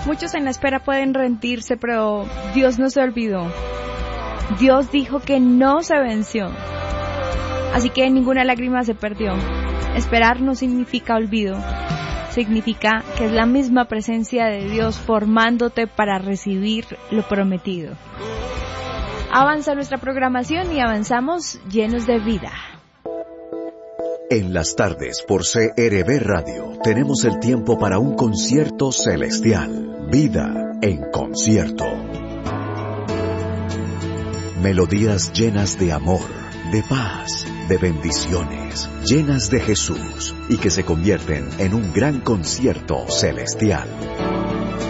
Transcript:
Muchos en la espera pueden rendirse, pero Dios no se olvidó. Dios dijo que no se venció. Así que ninguna lágrima se perdió. Esperar no significa olvido. Significa que es la misma presencia de Dios formándote para recibir lo prometido. Avanza nuestra programación y avanzamos llenos de vida. En las tardes por CRB Radio tenemos el tiempo para un concierto celestial. Vida en concierto. Melodías llenas de amor, de paz, de bendiciones, llenas de Jesús y que se convierten en un gran concierto celestial.